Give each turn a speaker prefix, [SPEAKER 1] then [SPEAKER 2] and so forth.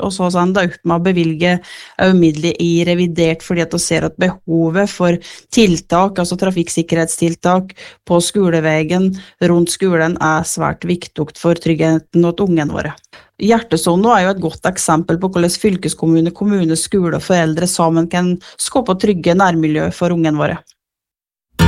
[SPEAKER 1] og så har enda opp med å bevilge midler i revidert, fordi at vi ser at behovet for tiltak, altså trafikksikkerhetstiltak på skoleveien rundt skolen svært viktig for tryggheten til ungene våre. Hjertesone jo et godt eksempel på hvordan fylkeskommune, kommune, skole og foreldre sammen kan skape trygge nærmiljø for ungene våre.